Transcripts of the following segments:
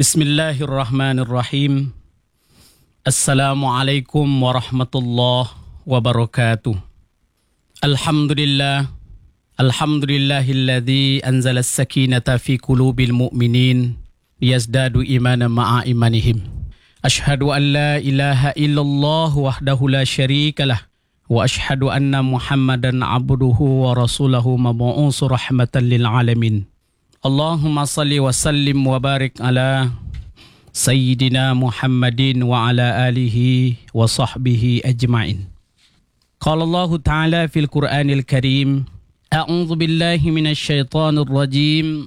Bismillahirrahmanirrahim. Assalamualaikum warahmatullahi wabarakatuh. Alhamdulillah. Alhamdulillahilladzi anzala as-sakinata fi qulubil mu'minin liyazdadu imanan ma'a imanihim. Ashhadu an la ilaha illallah wahdahu la syarikalah wa ashhadu anna Muhammadan abduhu wa rasuluhu mab'uutsu rahmatan lil alamin. Allahumma salli wa sallim wa barik ala Sayyidina Muhammadin wa ala alihi wa sahbihi ajma'in. Qala Allah Ta'ala fil Qur'anil Karim, A'udzu billahi minasy syaithanir rajim.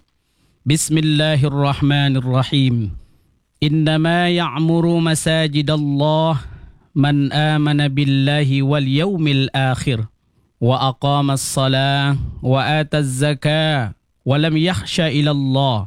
Bismillahirrahmanirrahim. Innama ya'muru masajidallah man amana billahi wal yawmil akhir wa aqamas salah wa ataz zakah walam yakhsha ilallah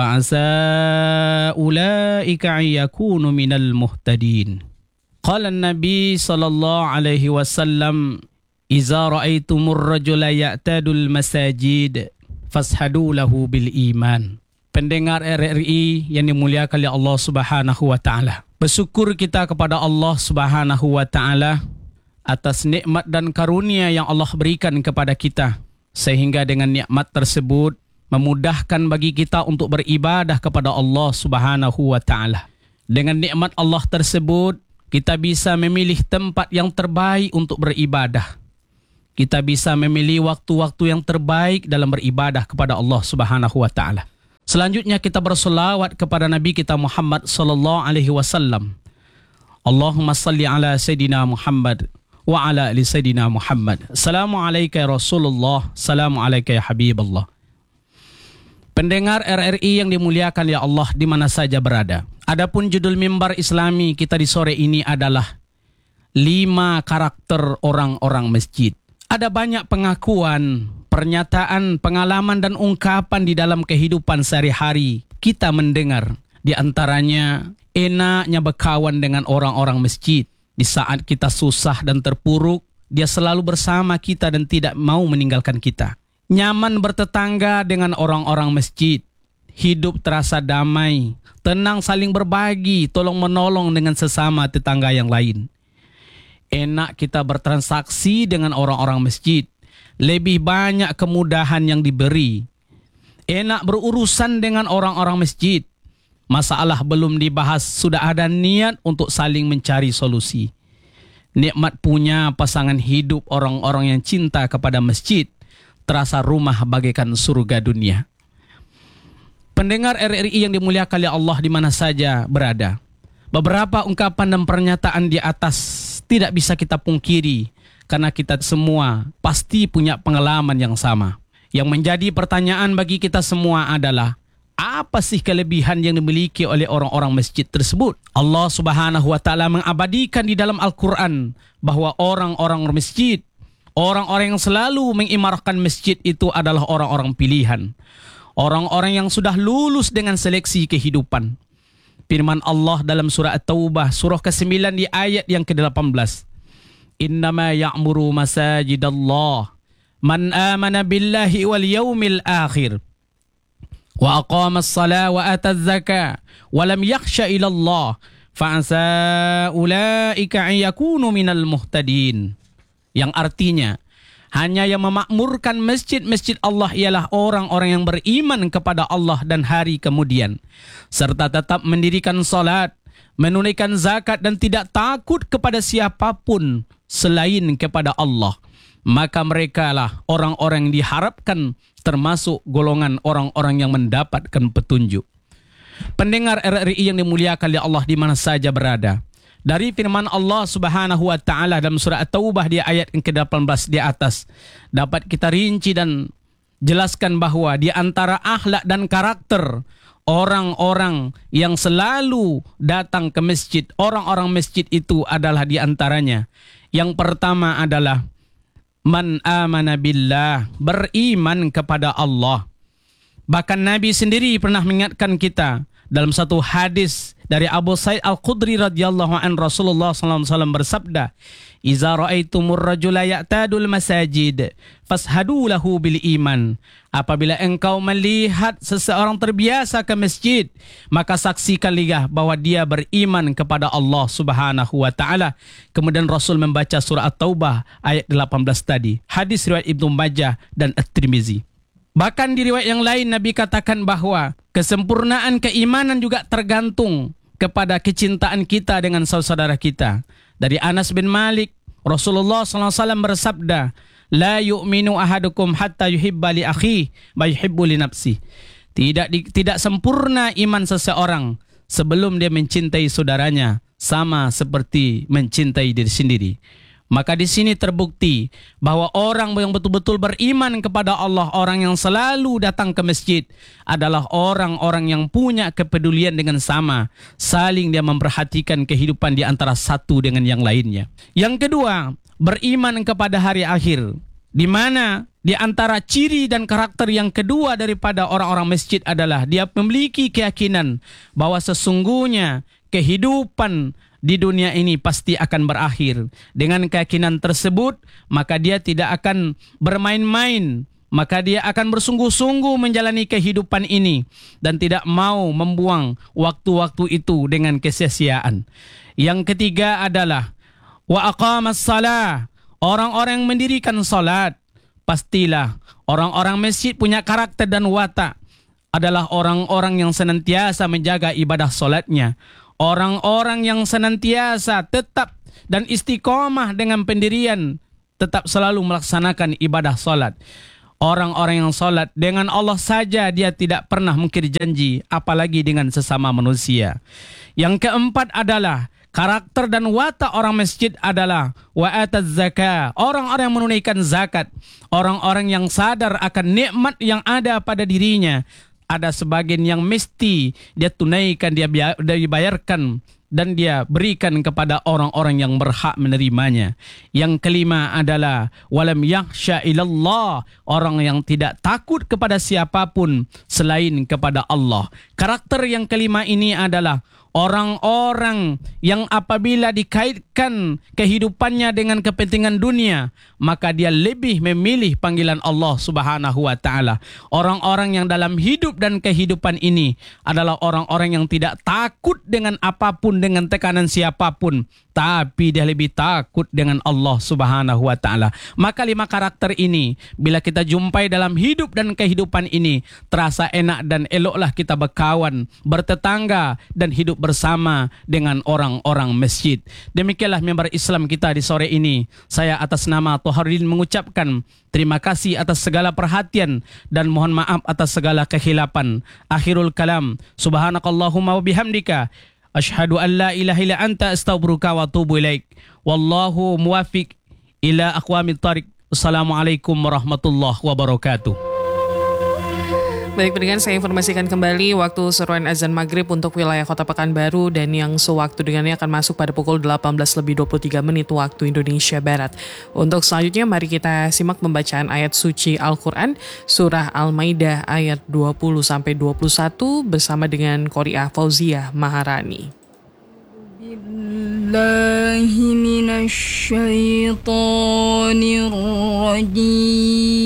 fa'asa ulaika an yakunu minal muhtadin. Qala an-nabi sallallahu alaihi wasallam, iza ra'aitumur rajula ya'tadul masajid fashadu lahu bil iman. Pendengar RRI yang dimuliakan oleh Allah Subhanahu wa taala. Bersyukur kita kepada Allah Subhanahu wa taala atas nikmat dan karunia yang Allah berikan kepada kita, sehingga dengan nikmat tersebut memudahkan bagi kita untuk beribadah kepada Allah Subhanahu wa taala. Dengan nikmat Allah tersebut, kita bisa memilih tempat yang terbaik untuk beribadah. Kita bisa memilih waktu-waktu yang terbaik dalam beribadah kepada Allah Subhanahu wa taala. Selanjutnya kita berselawat kepada Nabi kita Muhammad sallallahu alaihi wasallam. Allahumma salli ala sayidina Muhammad wa ala ali sayidina Muhammad. Assalamualaikum ya Rasulullah, assalamualaikum ya Habiballah. Pendengar RRI yang dimuliakan ya Allah di mana saja berada. Adapun judul mimbar Islami kita di sore ini adalah 5 karakter orang-orang masjid. Ada banyak pengakuan, pernyataan, pengalaman dan ungkapan di dalam kehidupan sehari-hari kita mendengar. Di antaranya, enaknya berkawan dengan orang-orang masjid. Di saat kita susah dan terpuruk, dia selalu bersama kita dan tidak mau meninggalkan kita. Nyaman bertetangga dengan orang-orang masjid. Hidup terasa damai, tenang saling berbagi, tolong-menolong dengan sesama tetangga yang lain. Enak kita bertransaksi dengan orang-orang masjid. Lebih banyak kemudahan yang diberi. Enak berurusan dengan orang-orang masjid. Masalah belum dibahas, sudah ada niat untuk saling mencari solusi. Nikmat punya pasangan hidup orang-orang yang cinta kepada masjid. Terasa rumah bagaikan surga dunia. Pendengar RRI yang dimuliakan oleh Allah di mana saja berada. Beberapa ungkapan dan pernyataan di atas tidak bisa kita pungkiri karena kita semua pasti punya pengalaman yang sama. Yang menjadi pertanyaan bagi kita semua adalah, apa sih kelebihan yang dimiliki oleh orang-orang masjid tersebut? Allah Subhanahu wa taala mengabadikan di dalam Al-Quran bahwa orang-orang masjid, orang-orang yang selalu mengimarahkan masjid itu adalah orang-orang pilihan. Orang-orang yang sudah lulus dengan seleksi kehidupan. Firman Allah dalam surah At-Taubah, surah ke-9 di ayat yang ke-18. Innama ya'muru masajidallah man amana billahi wal yawmil akhir wa aqamas salah wa ataz zakah wa lam yakhsha ilallah fa'asa ulaika an yakunu minal muhtadin. Yang artinya, hanya yang memakmurkan masjid-masjid Allah ialah orang-orang yang beriman kepada Allah dan hari kemudian, serta tetap mendirikan salat, menunaikan zakat dan tidak takut kepada siapapun selain kepada Allah. Maka merekalah orang-orang yang diharapkan termasuk golongan orang-orang yang mendapatkan petunjuk. Pendengar RRI yang dimuliakan oleh Allah di mana saja berada. Dari firman Allah Subhanahu wa taala dalam surah At-Taubah di ayat yang ke-18 di atas, dapat kita rinci dan jelaskan bahwa di antara akhlak dan karakter orang-orang yang selalu datang ke masjid, orang-orang masjid itu adalah di antaranya. Yang pertama adalah man amana billah, beriman kepada Allah. Bahkan Nabi sendiri pernah mengingatkan kita dalam satu hadis dari Abu Sa'id Al-Khudri radhiyallahu an, Rasulullah sallallahu alaihi wasallam bersabda, "Iza ra'aitumur rajula ya'tadul masajid fashhadu lahu bil iman." Apabila engkau melihat seseorang terbiasa ke masjid, maka saksikanlah bahwa dia beriman kepada Allah Subhanahu wa taala. Kemudian Rasul membaca surah At-Taubah ayat 18 tadi. Hadis riwayat Ibnu Majah dan At-Tirmizi. Bahkan di riwayat yang lain Nabi katakan bahwa kesempurnaan keimanan juga tergantung kepada kecintaan kita dengan saudara kita. Dari Anas bin Malik, Rasulullah SAW bersabda, "La yu'minu ahadukum hatta yuhibba li akhihi ma yuhibbu li nafsihi." Tidak sempurna iman seseorang sebelum dia mencintai saudaranya sama seperti mencintai diri sendiri. Maka di sini terbukti bahwa orang yang betul-betul beriman kepada Allah, orang yang selalu datang ke masjid, adalah orang-orang yang punya kepedulian dengan sama. Saling dia memperhatikan kehidupan di antara satu dengan yang lainnya. Yang kedua, beriman kepada hari akhir. Di mana di antara ciri dan karakter yang kedua daripada orang-orang masjid adalah dia memiliki keyakinan bahwa sesungguhnya kehidupan di dunia ini pasti akan berakhir. Dengan keyakinan tersebut, maka dia tidak akan bermain-main, maka dia akan bersungguh-sungguh menjalani kehidupan ini dan tidak mau membuang waktu-waktu itu dengan kesia-siaan. Yang ketiga adalah wa aqamas salah. Orang-orang yang mendirikan salat, pastilah orang-orang masjid punya karakter dan watak adalah orang-orang yang senantiasa menjaga ibadah salatnya. Orang-orang yang senantiasa tetap dan istiqomah dengan pendirian, tetap selalu melaksanakan ibadah salat. Orang-orang yang salat dengan Allah saja dia tidak pernah mungkir janji, apalagi dengan sesama manusia. Yang keempat adalah karakter dan watak orang masjid adalah wa ataz zakah. Orang-orang yang menunaikan zakat, orang-orang yang sadar akan nikmat yang ada pada dirinya. Ada sebagian yang mesti dia tunaikan, dia dibayarkan dan dia berikan kepada orang-orang yang berhak menerimanya. Yang kelima adalah walam yakhsha ilallah, orang yang tidak takut kepada siapapun selain kepada Allah. Karakter yang kelima ini adalah orang-orang yang apabila dikaitkan kehidupannya dengan kepentingan dunia, maka dia lebih memilih panggilan Allah Subhanahu wa taala. Orang-orang yang dalam hidup dan kehidupan ini adalah orang-orang yang tidak takut dengan apapun, dengan tekanan siapapun, tapi dia lebih takut dengan Allah Subhanahu wa taala. Maka lima karakter ini bila kita jumpai dalam hidup dan kehidupan ini, terasa enak dan eloklah kita berkawan, bertetangga dan hidup bersama dengan orang-orang masjid. Demikianlah member Islam kita di sore ini. Saya atas nama Toharuddin mengucapkan terima kasih atas segala perhatian dan mohon maaf atas segala kehilapan. Akhirul kalam. Subhanakallahumma wa bihamdika asyhadu an la ilaha illa anta astaghfiruka wa atubu ilaik. Wallahu muwaffiq ila aqwamit thariq. Assalamualaikum warahmatullahi wabarakatuh. Baik pendengar, saya informasikan kembali waktu seruan azan maghrib untuk wilayah Kota Pekanbaru dan yang sewaktu dengannya akan masuk pada pukul 18:23 waktu Indonesia Barat. Untuk selanjutnya mari kita simak pembacaan ayat suci Al-Quran Surah Al-Maidah ayat 20-21 bersama dengan Qori'ah Fauzia Maharani. Billahi minasyaitonir rajim.